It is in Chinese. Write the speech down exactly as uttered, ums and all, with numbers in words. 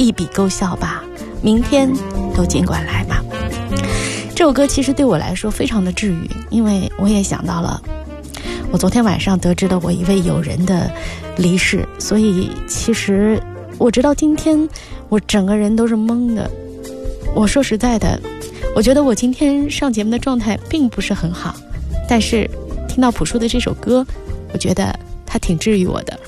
一笔勾销吧，明天都尽管来吧。这首歌其实对我来说非常的治愈，因为我也想到了我昨天晚上得知的我一位友人的离世，所以其实我直到今天我整个人都是懵的。我说实在的，我觉得我今天上节目的状态并不是很好，但是听到朴树的这首歌，我觉得他挺治愈我的。